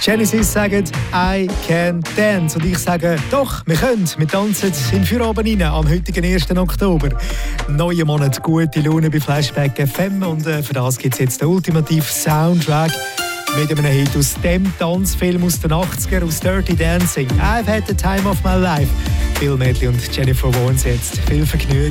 Genesis sagen «I can dance» und ich sage «Doch, wir können». Wir tanzen in Feierabend rein am heutigen 1. Oktober. Neuer Monat, gute Laune bei Flashback FM und für das gibt es jetzt den ultimativen Soundtrack mit einem Hit aus dem Tanzfilm aus den 80er, aus Dirty Dancing. «I've had the time of my life». Bill Medley und Jennifer Warnes jetzt. Viel Vergnügen.